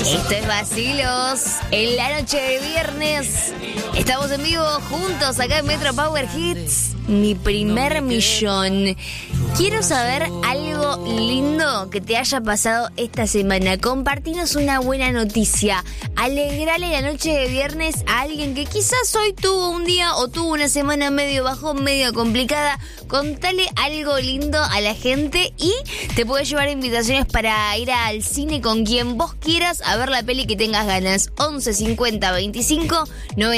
Esto es Vacilos, en la noche de viernes. Estamos en vivo juntos acá en Metro Power Hits. Mi primer millón. Quiero saber algo lindo que te haya pasado esta semana. Compartinos una buena noticia. Alegrale la noche de viernes a alguien que quizás hoy tuvo un día o tuvo una semana medio bajón, medio complicada. Contale algo lindo a la gente y te puedes llevar invitaciones para ir al cine con quien vos quieras a ver la peli que tengas ganas. 11 50 25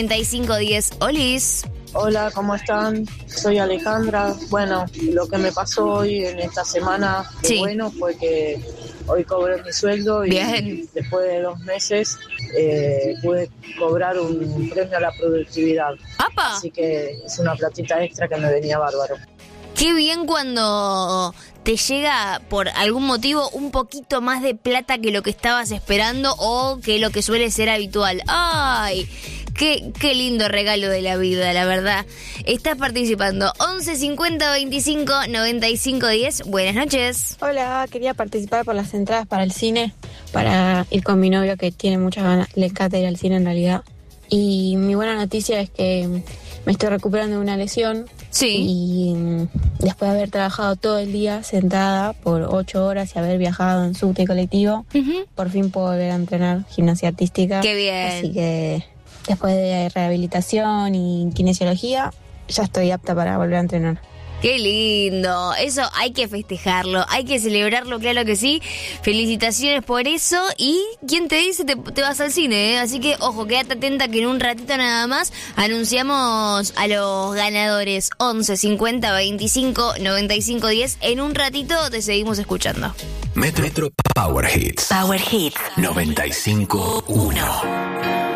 95 10. Olis. Hola, ¿cómo están? Soy Alejandra. Bueno, lo que me pasó hoy en esta semana, bueno, fue que hoy cobré mi sueldo y Bien. Después de 2 meses pude cobrar un premio a la productividad. ¡Apa! Así que es una platita extra que me venía bárbaro. Qué bien cuando te llega por algún motivo un poquito más de plata que lo que estabas esperando o que lo que suele ser habitual. ¡Ay! Qué lindo regalo de la vida, la verdad. Estás participando. 11 50 25 95 10. Buenas noches. Hola, quería participar por las entradas para el cine, para ir con mi novio que tiene muchas ganas, le encanta ir al cine en realidad. Y mi buena noticia es que me estoy recuperando de una lesión. Sí. Y después de haber trabajado todo el día sentada por 8 horas y haber viajado en subte y colectivo, por fin puedo volver a entrenar gimnasia artística. ¡Qué bien! Así que después de rehabilitación y kinesiología, ya estoy apta para volver a entrenar. ¡Qué lindo! Eso hay que festejarlo, hay que celebrarlo, claro que sí. Felicitaciones por eso. Y ¿quién te dice te vas al cine? Así que, ojo, quédate atenta que en un ratito nada más anunciamos a los ganadores. 11 50 25 95 10. En un ratito te seguimos escuchando. Metro Power Hits. Power Hits 95.1.